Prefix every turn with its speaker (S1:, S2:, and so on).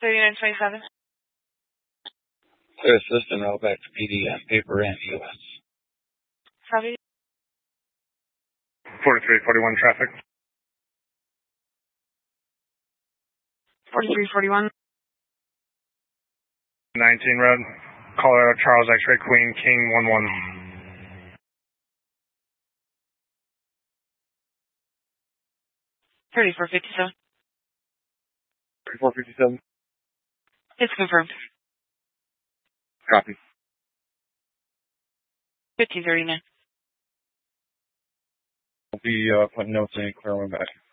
S1: 3927.
S2: Clear assistant out back to PD on paper and US.
S1: Copy.
S3: 4341 traffic.
S1: 4341.
S3: 19 road. Colorado Charles X-ray Queen King 11.
S1: 3457.
S3: 3457.
S1: It's confirmed.
S3: Copy.
S1: 1539.
S3: I'll be putting notes in, clear one back.